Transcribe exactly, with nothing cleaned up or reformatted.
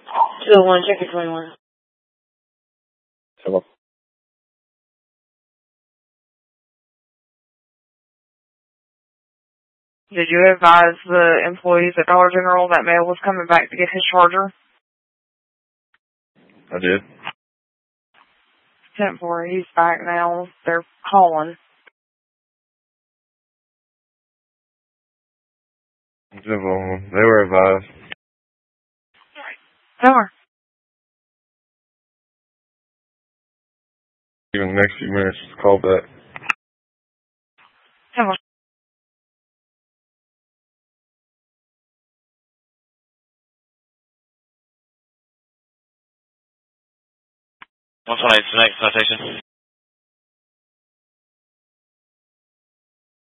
two oh one, check it twenty-one. Hello. Did you advise the employees at Dollar General that male was coming back to get his charger? I did. ten four, he's back now. They're calling. Simple. They were advised. Tell her. Even the next few minutes, just call back. Tell her. one twenty-eight, next citation.